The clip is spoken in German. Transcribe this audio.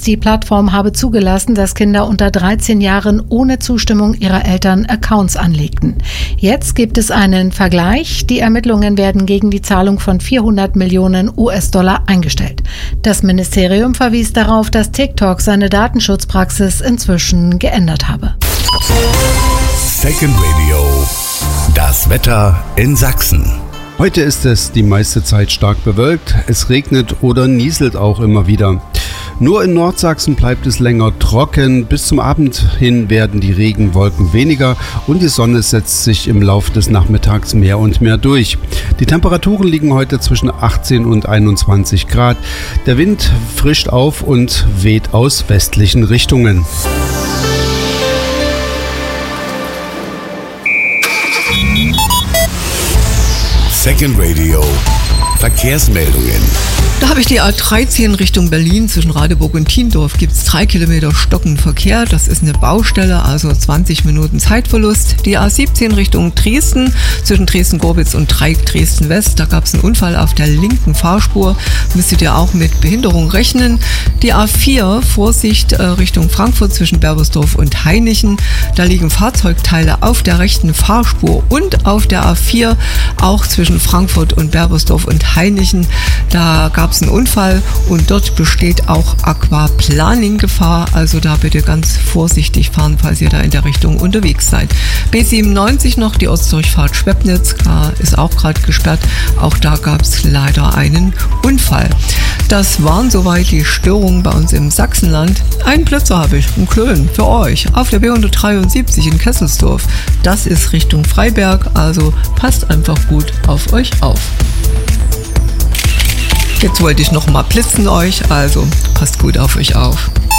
Die Plattform habe zugelassen, dass Kinder unter 13 Jahren ohne Zustimmung ihrer Eltern Accounts anlegten. Jetzt gibt es einen Vergleich. Die Ermittlungen werden gegen die Zahlung von 400 Millionen US-Dollar eingestellt. Das Ministerium verwies darauf, dass TikTok seine Datenschutzpraxis inzwischen geändert habe. Second Radio. Das Wetter in Sachsen. Heute ist es die meiste Zeit stark bewölkt. Es regnet oder nieselt auch immer wieder. Nur in Nordsachsen bleibt es länger trocken. Bis zum Abend hin werden die Regenwolken weniger und die Sonne setzt sich im Laufe des Nachmittags mehr und mehr durch. Die Temperaturen liegen heute zwischen 18 und 21 Grad. Der Wind frischt auf und weht aus westlichen Richtungen. Second Radio. Verkehrsmeldungen. Da habe ich die A13 Richtung Berlin. Zwischen Radeburg und Thiendorf gibt es 3 Kilometer stockenden Verkehr. Das ist eine Baustelle, also 20 Minuten Zeitverlust. Die A17 Richtung Dresden, zwischen Dresden-Gorbitz und Dreieck Dresden-West. Da gab es einen Unfall auf der linken Fahrspur. Müsstet ihr auch mit Behinderung rechnen. Die A4 Vorsicht Richtung Frankfurt zwischen Berbersdorf und Hainichen. Da liegen Fahrzeugteile auf der rechten Fahrspur und auf der A4 auch zwischen Frankfurt und Berbersdorf und Hainichen. Da gab es einen Unfall und dort besteht auch Aquaplaning-Gefahr. Also da bitte ganz vorsichtig fahren, falls ihr da in der Richtung unterwegs seid. B97 noch, die Ostdurchfahrt Schwebnitz, ist auch gerade gesperrt. Auch da gab es leider einen Unfall. Das waren soweit die Störungen bei uns im Sachsenland. Einen Blitzer habe ich, einen Klönen für euch, auf der B173 in Kesselsdorf. Das ist Richtung Freiberg, also passt einfach gut auf euch auf. Jetzt wollte ich noch mal blitzen euch, also passt gut auf euch auf.